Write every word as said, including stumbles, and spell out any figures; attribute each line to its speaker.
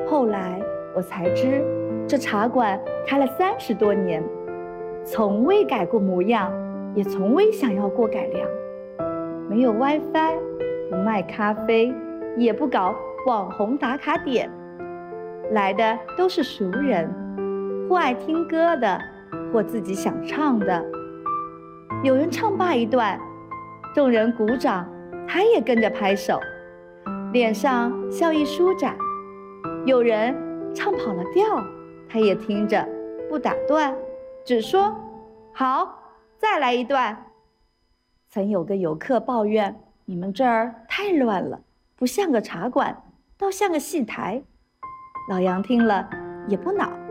Speaker 1: 后来我才知，这茶馆开了三十多年，从未改过模样，也从未想要过改良。没有 WiFi， 不卖咖啡，也不搞网红打卡点，来的都是熟人，或爱听歌的，或自己想唱的。有人唱罢一段，众人鼓掌，他也跟着拍手，脸上笑意舒展。有人唱跑了调，他也听着，不打断，只说好，再来一段。曾有个游客抱怨，你们这儿太乱了，不像个茶馆，倒像个戏台。老杨听了也不恼，